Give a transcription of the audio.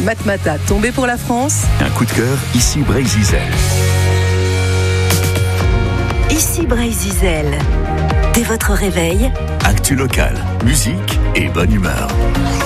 Matmata, tombé pour la France. Un coup de cœur, ici Brésil. Ici Brésil. Dès votre réveil, Actu local, musique et bonne humeur.